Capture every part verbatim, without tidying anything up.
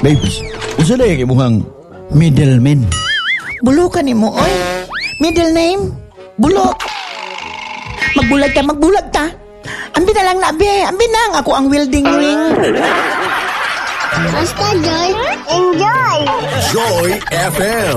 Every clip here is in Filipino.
Babes, usa na yung imuhang middleman. Bulokan ni mo, oy. Middle name? Bulok. Magbulag ka, magbulag ta. Ambi na lang na, abi. Ambi na, ako ang welding ring. Basta Joy, enjoy! Joy F M.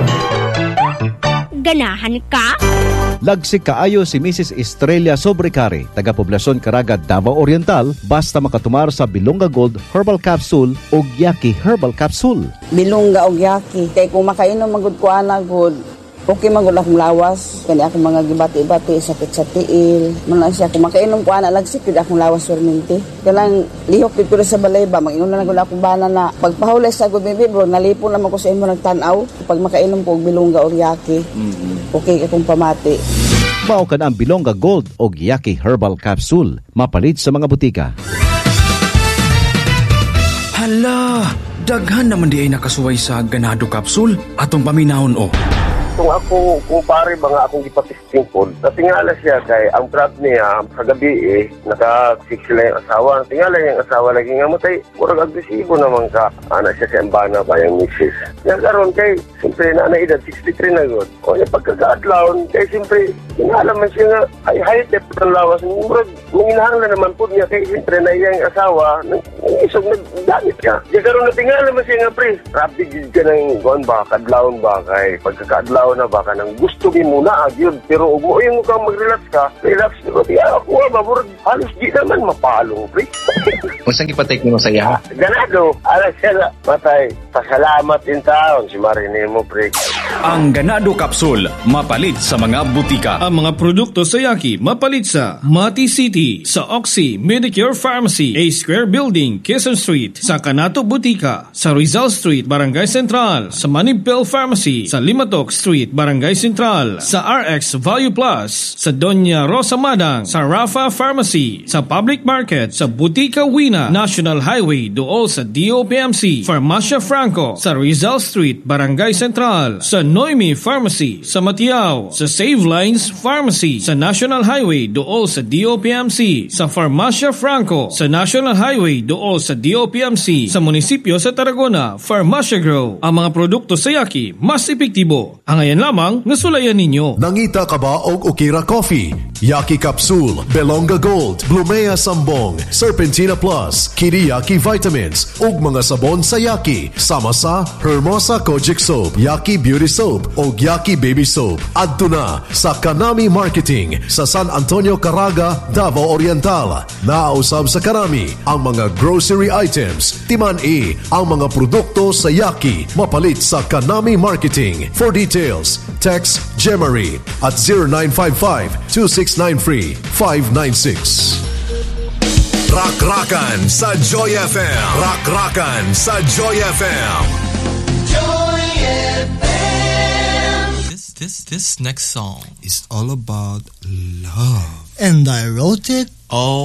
Ganahan ka? Lagsik kaayo si Missus Estrella Sobrecari, taga-poblasyon Caraga, Davao Oriental, basta makatumar sa Bilonga Gold Herbal Capsule o Yaki Herbal Capsule. Bilonga o Yaki. Kaya kung makainom magud ko ana good, okay magud akong lawas. Kani akong mga gibati-bati, sakit sa tiil. Muna siya, kung makainom ko ana lagsik, good akong lawas perminti. Kailang lihok dito sa balay ba, mag-inom na gud akong bana na pagpahulay sa good baby bro, nalipon naman ko sa imo nagtanaw. Pag makainom ko og Bilonga o Yaki, mm-hmm. okay akong pamati. Mao ka na ang Bilonga Gold o Yaki Herbal Capsule, mapalit sa mga butika. Hala, daghan naman di ay nakasuway sa ganado capsule atong paminahon o. Kung ako, kung pare mga akong ipatisting po, natingala siya kay ang trap niya sa gabi eh, naka-six sila yung asawa. Tingala yung asawa lagi nga matay, murag agresibo naman ka. Anak siya sa embana ba yung misis. Nga karon kay, siyempre na edad sixty-three na good. O yung pagkakaadlawon, kay siyempre, tingala man siya nga, ay high-tep ng lawas. Murag, manginahanglan naman po niya kay siyempre na iyang asawa, isog nagdamit ka. Nga karon natingala man siya nga pre, rapid ka ng gawin ba, kadlawon ba, kay pagkakaadlawon na baka nang gusto mo muna agyod pero ug mo kang mag-relax ka relax pero di ako ba murag halos di naman mapalong pre. Unsang ipatake nimo sa iya? Ganado ala siya matay pasalamat din taon si Marinemo pre. Ang Ganado Capsule mapalit sa mga butika. Ang mga produkto sa Yaki mapalit sa Mati City, sa Oxy Medicure Pharmacy, A Square Building, Quezon Street, sa Canato Butika, sa Rizal Street, Barangay Central, sa Manibel Pharmacy, sa Limatok Street, Barangay Central, sa R X Value Plus, sa Doña Rosa Madang, sa Rafa Pharmacy, sa Public Market, sa Butika Wina, National Highway, dool sa D O P M C, Farmacia Franco, sa Rizal Street, Barangay Central, sa Noemi Pharmacy, sa Matiao, sa Save Lines Pharmacy, sa National Highway, dool sa D O P M C, sa Farmacia Franco, sa National Highway, dool sa D O P M C, sa munisipyo sa Tarragona, Farmacia Grow. Ang mga produkto sa Yaki, mas epektibo. Ang ayan lamang, nasulayan ninyo. Nangita ka ba og Okira Coffee? Yaki Capsule, Belonga Gold, Blumea Sambong, Serpentina Plus, Kiriyaki Vitamins, ug mga sabon sa Yaki, sama sa Hermosa Kojic Soap, Yaki Beauty Soap, ug Yaki Baby Soap. Adto na sa Kanami Marketing sa San Antonio, Caraga, Davao Oriental. Naausab sa Kanami ang mga grocery items, timan-i ang mga produkto sa Yaki, mapalit sa Kanami Marketing. For details, text Gemary at zero nine five five, two six nine three, five nine six. Rak-rakan sa Joy F M. Rak-rakan sa Joy F M. Joy F M. This, this, this next song is all about love. And I wrote it. Oh.